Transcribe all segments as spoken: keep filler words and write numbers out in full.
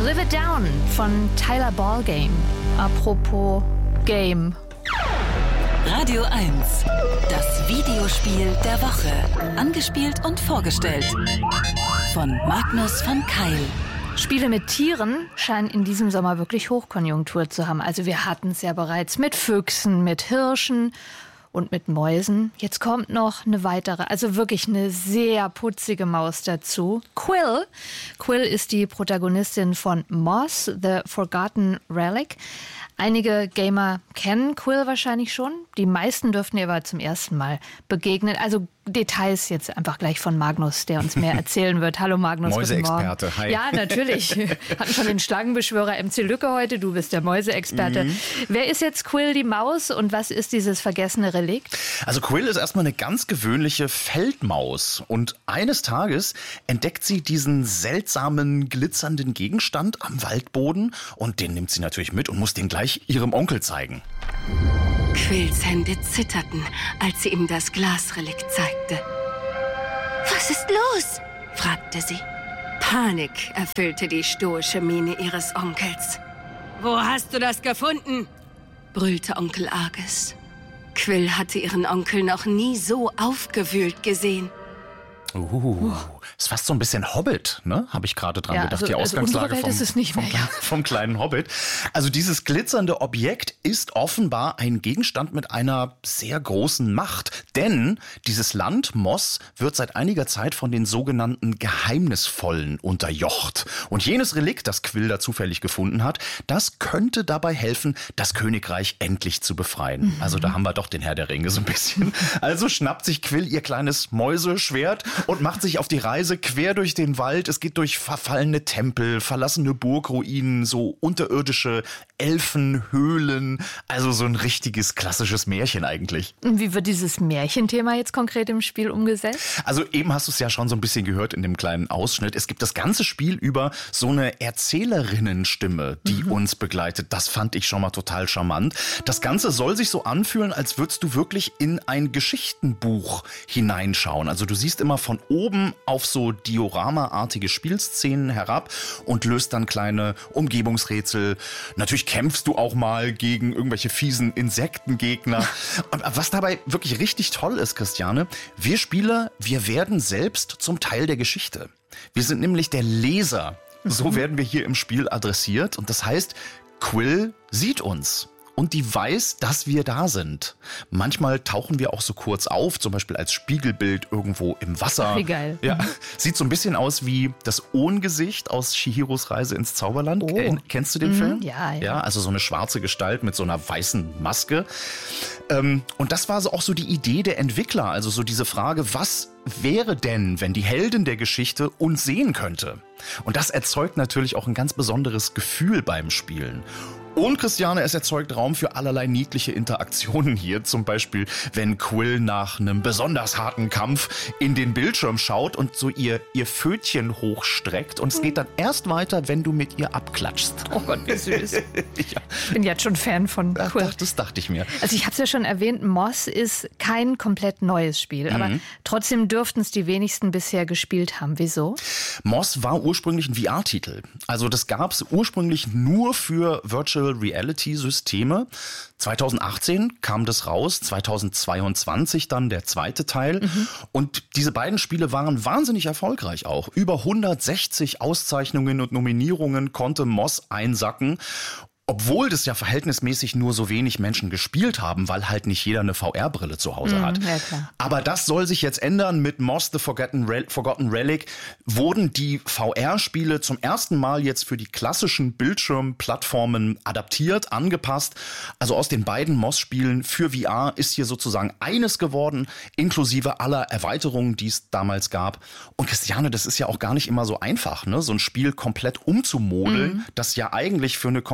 Live It Down von Tyler Ballgame. Apropos Game. Radio eins. Das Videospiel der Woche. Angespielt und vorgestellt von Magnus von Keil. Spiele mit Tieren scheinen in diesem Sommer wirklich Hochkonjunktur zu haben. Also wir hatten es ja bereits mit Füchsen, mit Hirschen und mit Mäusen. Jetzt kommt noch eine weitere, also wirklich eine sehr putzige Maus dazu. Quill. Quill ist die Protagonistin von Moss, The Forgotten Relic. Einige Gamer kennen Quill wahrscheinlich schon. Die meisten dürften ihr aber zum ersten Mal begegnen. Also Details jetzt einfach gleich von Magnus, der uns mehr erzählen wird. Hallo Magnus, guten Morgen. Mäuseexperte, hi. Ja, natürlich. Wir hatten schon den Schlangenbeschwörer M C Lücke heute. Du bist der Mäuseexperte. Mhm. Wer ist jetzt Quill, die Maus, und was ist dieses vergessene Relikt? Also Quill ist erstmal eine ganz gewöhnliche Feldmaus. Und eines Tages entdeckt sie diesen seltsamen, glitzernden Gegenstand am Waldboden. Und den nimmt sie natürlich mit und muss den gleich ihrem Onkel zeigen. Quills Hände zitterten, als sie ihm das Glasrelikt zeigte. »Was ist los?« fragte sie. Panik erfüllte die stoische Miene ihres Onkels. »Wo hast du das gefunden?« brüllte Onkel Argus. Quill hatte ihren Onkel noch nie so aufgewühlt gesehen. Uh, ist fast so ein bisschen Hobbit, ne? Habe ich gerade dran ja, gedacht. Also, die Ausgangslage also vom, ist es nicht mehr, vom, ja. vom kleinen Hobbit. Also dieses glitzernde Objekt ist offenbar ein Gegenstand mit einer sehr großen Macht. Denn dieses Land, Moss, wird seit einiger Zeit von den sogenannten Geheimnisvollen unterjocht. Und jenes Relikt, das Quill da zufällig gefunden hat, das könnte dabei helfen, das Königreich endlich zu befreien. Mhm. Also da haben wir doch den Herr der Ringe so ein bisschen. Also schnappt sich Quill ihr kleines Mäuseschwert und macht sich auf die Reise quer durch den Wald. Es geht durch verfallene Tempel, verlassene Burgruinen, so unterirdische Elfenhöhlen. Also so ein richtiges klassisches Märchen eigentlich. Und wie wird dieses Märchenthema jetzt konkret im Spiel umgesetzt? Also eben hast du es ja schon so ein bisschen gehört in dem kleinen Ausschnitt. Es gibt das ganze Spiel über so eine Erzählerinnenstimme, die mhm. uns begleitet. Das fand ich schon mal total charmant. Das Ganze soll sich so anfühlen, als würdest du wirklich in ein Geschichtenbuch hineinschauen. Also du siehst immer von oben auf so Diorama-artige Spielszenen herab und löst dann kleine Umgebungsrätsel. Natürlich kämpfst du auch mal gegen irgendwelche fiesen Insektengegner. Und was dabei wirklich richtig toll ist, Christiane, wir Spieler, wir werden selbst zum Teil der Geschichte. Wir sind nämlich der Leser. So werden wir hier im Spiel adressiert. Und das heißt, Quill sieht uns. Und die weiß, dass wir da sind. Manchmal tauchen wir auch so kurz auf, zum Beispiel als Spiegelbild irgendwo im Wasser. Wie geil. Ja, sieht so ein bisschen aus wie das Ohngesicht aus Chihiros Reise ins Zauberland. Oh. Ken- Kennst du den Mhm, Film? ja, ja. Ja, also so eine schwarze Gestalt mit so einer weißen Maske. Ähm, und das war so auch so die Idee der Entwickler. Also so diese Frage, was wäre denn, wenn die Heldin der Geschichte uns sehen könnte? Und das erzeugt natürlich auch ein ganz besonderes Gefühl beim Spielen. Und Christiane, es erzeugt Raum für allerlei niedliche Interaktionen hier. Zum Beispiel, wenn Quill nach einem besonders harten Kampf in den Bildschirm schaut und so ihr, ihr Pfötchen hochstreckt. Und es geht dann erst weiter, wenn du mit ihr abklatschst. Oh Gott, wie süß. Ja. Ich bin jetzt schon Fan von Quill. Ach, das dachte ich mir. Also ich habe es ja schon erwähnt, Moss ist kein komplett neues Spiel. Aber Mhm. trotzdem dürften es die wenigsten bisher gespielt haben. Wieso? Moss war ursprünglich ein V R-Titel. Also das gab es ursprünglich nur für Virtual Reality-Systeme. zwanzig achtzehn kam das raus, zwanzig zweiundzwanzig dann der zweite Teil. Mhm. Und diese beiden Spiele waren wahnsinnig erfolgreich auch. Über hundertsechzig Auszeichnungen und Nominierungen konnte Moss einsacken. Obwohl das ja verhältnismäßig nur so wenig Menschen gespielt haben, weil halt nicht jeder eine V R-Brille zu Hause Mhm, hat. ja, klar. Aber das soll sich jetzt ändern. Mit Moss, The Forgotten, Rel- Forgotten Relic wurden die V R-Spiele zum ersten Mal jetzt für die klassischen Bildschirmplattformen adaptiert, angepasst. Also aus den beiden Moss-Spielen für V R ist hier sozusagen eines geworden, inklusive aller Erweiterungen, die es damals gab. Und Christiane, das ist ja auch gar nicht immer so einfach, ne? So ein Spiel komplett umzumodeln, mhm. das ja eigentlich für eine komplett andere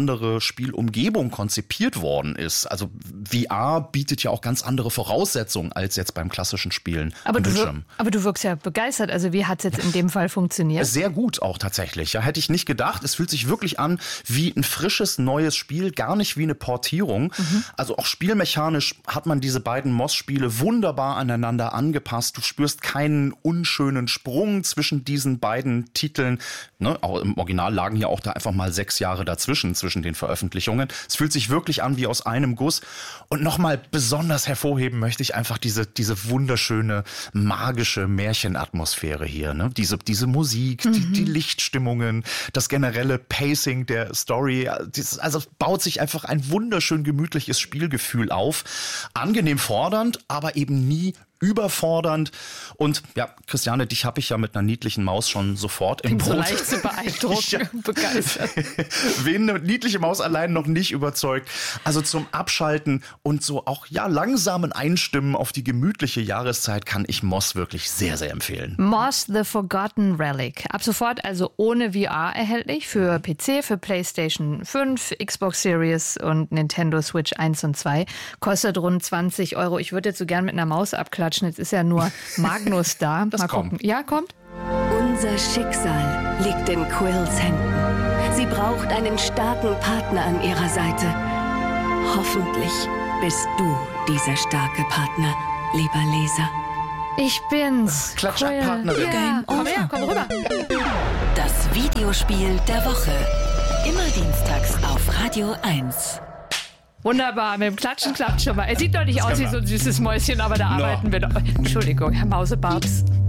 andere Spielumgebung konzipiert worden ist. Also V R bietet ja auch ganz andere Voraussetzungen als jetzt beim klassischen Spielen. Aber, du, wir- aber du wirkst ja begeistert. Also wie hat es jetzt in dem Fall funktioniert? Sehr gut auch tatsächlich. Ja, hätte ich nicht gedacht. Es fühlt sich wirklich an wie ein frisches, neues Spiel, gar nicht wie eine Portierung. Mhm. Also auch spielmechanisch hat man diese beiden M O S-Spiele wunderbar aneinander angepasst. Du spürst keinen unschönen Sprung zwischen diesen beiden Titeln. Ne, auch im Original lagen ja auch da einfach mal sechs Jahre dazwischen, zwischen den Veröffentlichungen. Es fühlt sich wirklich an wie aus einem Guss. Und nochmal besonders hervorheben möchte ich einfach diese, diese wunderschöne, magische Märchenatmosphäre hier. Ne? Diese, diese Musik, mhm. die, die Lichtstimmungen, das generelle Pacing der Story. Das, also baut sich einfach ein wunderschön gemütliches Spielgefühl auf. Angenehm fordernd, aber eben nie überfordernd. Und ja, Christiane, dich habe ich ja mit einer niedlichen Maus schon sofort im Bin Boot. so leicht zu beeindrucken, ja. begeistert. Wen eine niedliche Maus allein noch nicht überzeugt. Also zum Abschalten und so auch ja langsamen Einstimmen auf die gemütliche Jahreszeit kann ich M O S wirklich sehr, sehr empfehlen. M O S The Forgotten Relic. Ab sofort also ohne V R erhältlich für P C, für PlayStation fünf, Xbox Series und Nintendo Switch eins und zwei. Kostet rund zwanzig Euro. Ich würde jetzt so gern mit einer Maus abklatschen. Jetzt ist ja nur Magnus da. Das Mal kommt. gucken. Ja, kommt. Unser Schicksal liegt in Quills Händen. Sie braucht einen starken Partner an ihrer Seite. Hoffentlich bist du dieser starke Partner, lieber Leser. Ich bin's. Klatsch-Partnerin. Ja, komm her, komm rüber. Das Videospiel der Woche. Immer dienstags auf Radio eins. Wunderbar, mit dem Klatschen klappt schon mal. Er sieht doch nicht aus wie so ein süßes Mäuschen, aber da arbeiten wir doch. Entschuldigung, Herr Mausebabs.